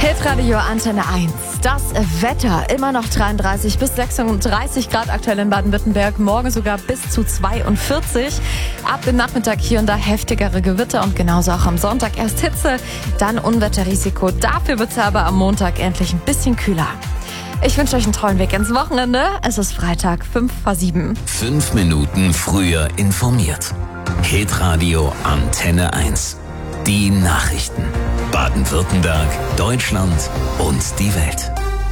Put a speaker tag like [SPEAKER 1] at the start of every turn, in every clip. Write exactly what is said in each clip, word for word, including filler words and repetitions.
[SPEAKER 1] Hitradio Antenne eins. Das Wetter immer noch dreiunddreißig bis sechsunddreißig Grad aktuell in Baden-Württemberg. Morgen sogar bis zu zweiundvierzig. Ab dem Nachmittag hier und da heftigere Gewitter und genauso auch am Sonntag erst Hitze, dann Unwetterrisiko. Dafür wird es aber am Montag endlich ein bisschen kühler. Ich wünsche euch einen tollen Weg ins Wochenende. Es ist Freitag, fünf vor sieben.
[SPEAKER 2] Fünf Minuten früher informiert. Hitradio Antenne eins. Die Nachrichten. Baden-Württemberg, Deutschland und die Welt.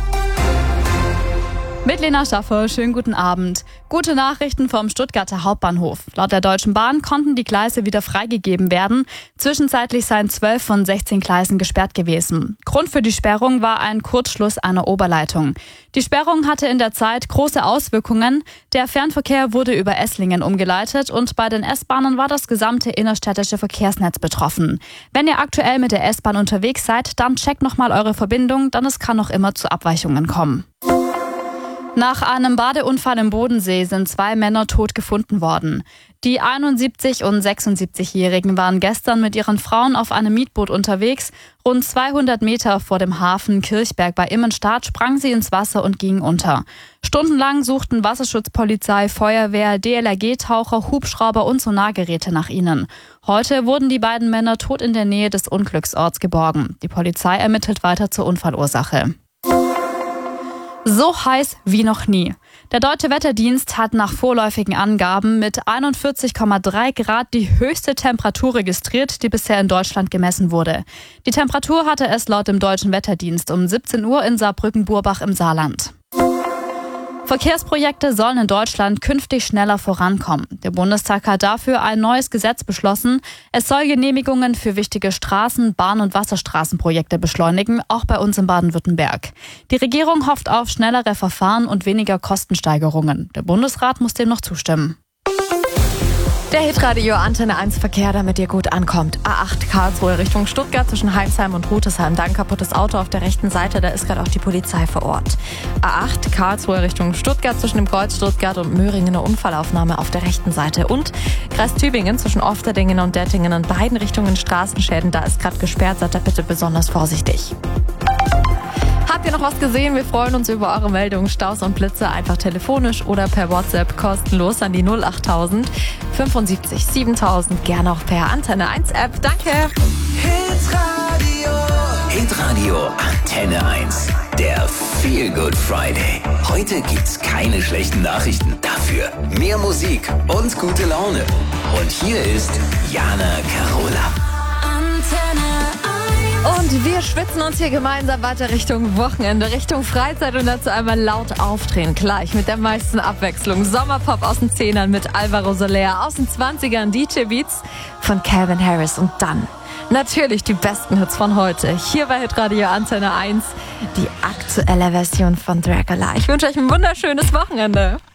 [SPEAKER 3] Mit Lena Schaffer, schönen guten Abend. Gute Nachrichten vom Stuttgarter Hauptbahnhof. Laut der Deutschen Bahn konnten die Gleise wieder freigegeben werden. Zwischenzeitlich seien zwölf von sechzehn Gleisen gesperrt gewesen. Grund für die Sperrung war ein Kurzschluss einer Oberleitung. Die Sperrung hatte in der Zeit große Auswirkungen. Der Fernverkehr wurde über Esslingen umgeleitet und bei den S-Bahnen war das gesamte innerstädtische Verkehrsnetz betroffen. Wenn ihr aktuell mit der S-Bahn unterwegs seid, dann checkt nochmal eure Verbindung, denn es kann noch immer zu Abweichungen kommen. Nach einem Badeunfall im Bodensee sind zwei Männer tot gefunden worden. Die einundsiebzig- und sechsundsiebzigjährigen waren gestern mit ihren Frauen auf einem Mietboot unterwegs. Rund zweihundert Meter vor dem Hafen Kirchberg bei Immenstadt sprangen sie ins Wasser und gingen unter. Stundenlang suchten Wasserschutzpolizei, Feuerwehr, D L R G-Taucher, Hubschrauber und Sonargeräte nach ihnen. Heute wurden die beiden Männer tot in der Nähe des Unglücksorts geborgen. Die Polizei ermittelt weiter zur Unfallursache. So heiß wie noch nie. Der Deutsche Wetterdienst hat nach vorläufigen Angaben mit einundvierzig Komma drei Grad die höchste Temperatur registriert, die bisher in Deutschland gemessen wurde. Die Temperatur hatte es laut dem Deutschen Wetterdienst um siebzehn Uhr in Saarbrücken-Burbach im Saarland. Verkehrsprojekte sollen in Deutschland künftig schneller vorankommen. Der Bundestag hat dafür ein neues Gesetz beschlossen. Es soll Genehmigungen für wichtige Straßen-, Bahn- und Wasserstraßenprojekte beschleunigen, auch bei uns in Baden-Württemberg. Die Regierung hofft auf schnellere Verfahren und weniger Kostensteigerungen. Der Bundesrat muss dem noch zustimmen.
[SPEAKER 1] Der Hitradio Antenne eins Verkehr, damit ihr gut ankommt. A acht Karlsruhe Richtung Stuttgart zwischen Heimsheim und Rutesheim. Da ein kaputtes Auto auf der rechten Seite, da ist gerade auch die Polizei vor Ort. A acht Karlsruhe Richtung Stuttgart zwischen dem Kreuz Stuttgart und Möhringen eine Unfallaufnahme auf der rechten Seite. Und Kreis Tübingen zwischen Ofterdingen und Dettingen in beiden Richtungen Straßenschäden. Da ist gerade gesperrt, seid da bitte besonders vorsichtig. Habt ihr noch was gesehen? Wir freuen uns über eure Meldungen. Staus und Blitze einfach telefonisch oder per WhatsApp kostenlos an die null achttausend fünfundsiebzig siebentausend. Gerne auch per Antenne eins App. Danke.
[SPEAKER 2] Hitradio. Hitradio Antenne eins. Der Feel Good Friday. Heute gibt's keine schlechten Nachrichten. Dafür mehr Musik und gute Laune. Und hier ist Jana Carola.
[SPEAKER 1] Und wir schwitzen uns hier gemeinsam weiter Richtung Wochenende, Richtung Freizeit und dazu einmal laut aufdrehen. Gleich mit der meisten Abwechslung. Sommerpop aus den Zehnern mit Alvaro Soler, aus den zwanzigern D J Beats von Calvin Harris und dann natürlich die besten Hits von heute. Hier bei Hitradio Antenne eins, die aktuelle Version von Dracula. Ich wünsche euch ein wunderschönes Wochenende.